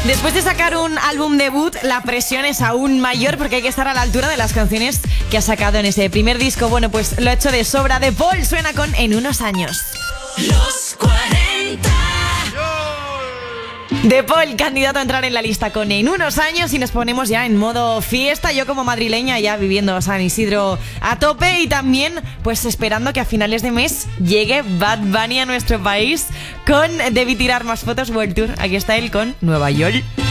Después de sacar un álbum debut, la presión es aún mayor porque hay que estar a la altura de las canciones que ha sacado en ese primer disco. Bueno, pues lo ha hecho de sobra. The Paul suena con En unos años. Los 40. The Paul, candidato a entrar en la lista con En unos años, y nos ponemos ya en modo fiesta. Yo como madrileña ya viviendo San Isidro a tope, y también pues esperando que a finales de mes llegue Bad Bunny a nuestro país con Debí tirar más fotos World Tour. Aquí está él con Nueva York.